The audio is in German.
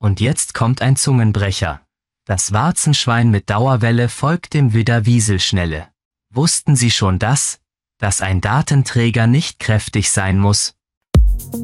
Und jetzt kommt ein Zungenbrecher. Das Warzenschwein mit Dauerwelle folgt dem Widder Wieselschnelle. Wussten Sie schon das, dass ein Datenträger nicht kräftig sein muss?